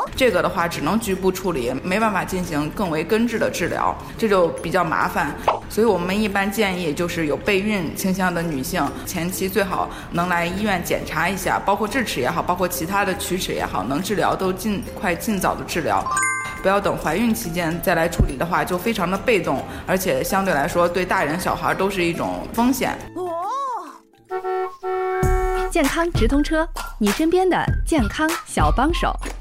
这个的话只能局部处理，没办法进行更为根治的治疗，这就比较麻烦。所以我们一般建议就是有备孕倾向的女性，前期最好能来医院检查一下，包括智齿也好，包括其他的龋齿也好，能治疗都尽早的治疗。不要等怀孕期间再来处理的话，就非常的被动，而且相对来说对大人小孩都是一种风险。 健康直通车，你身边的健康小帮手。